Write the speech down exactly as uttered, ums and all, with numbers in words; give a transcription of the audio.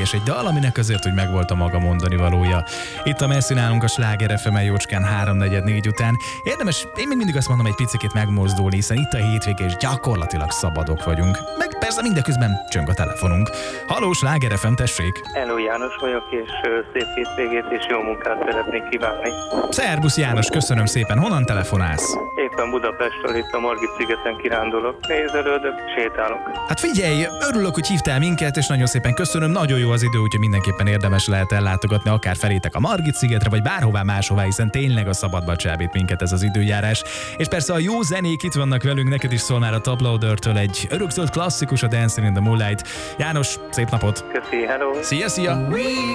és egy dal, aminek azért, hogy megvolt a maga mondani valója. Itt a messzi nálunk a Sláger ef em-en jócskán háromnegyed négy után. Érdemes, én még mindig azt mondom, egy picikét megmozdulni, hiszen itt a hétvége és gyakorlatilag szabadok vagyunk. Meg persze mindeközben csöng a telefonunk. Halló, Sláger ef em, tessék! Hello, János vagyok, és szép hétvégét és jó munkát szeretnék kívánni. Szerbusz János, köszönöm szépen. Honnan telefonálsz? Éppen Budapestről, itt a Margit-szigeten kirándulok. Nézelődök, sétálok. Hát figyelj, örülök, hogy hívtál minket, és nagyon szépen köszönöm. Nagyon jó az idő, úgyhogy mindenképpen érdemes lehet ellátogatni akár felétek a Margit-szigetre, vagy bárhová máshová, hiszen tényleg a szabadba csábít minket ez az időjárás. És persze a jó zenék itt vannak velünk, neked is szól már a Top Loader-től egy örökzöld klasszikus, a Dancing in the Moonlight. János, szép napot! Köszi, hello! Szia, szia!